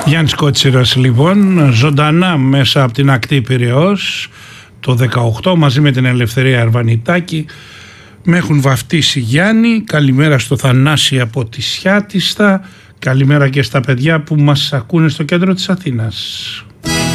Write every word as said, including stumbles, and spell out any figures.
Γιάννης Κότσιρας λοιπόν, ζωντανά μέσα από την ακτή Πειραιώς το δεκαοκτώ μαζί με την Ελευθερία Αρβανιτάκη. Με έχουν βαφτίσει Γιάννη. Καλημέρα στο Θανάση από τη Σιάτιστα. Καλημέρα και στα παιδιά που μας ακούνε στο κέντρο της Αθήνας.